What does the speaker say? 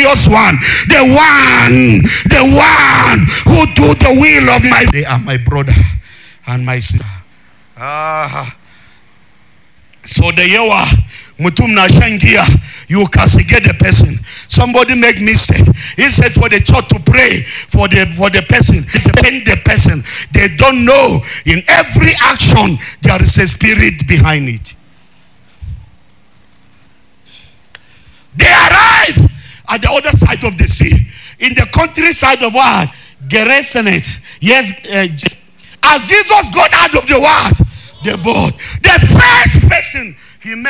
victorious one, the one who do the will of my. They are my brother and my sister. So the yewa mutum na shangia, you castigate the person. Somebody make mistake. He said for the church to pray for the person. Defend the person. They don't know in every action there is a spirit behind it. They arrive at the other side of the sea, in the countryside of what? Gerasenes. Yes, as Jesus got out of the boat, the first person he met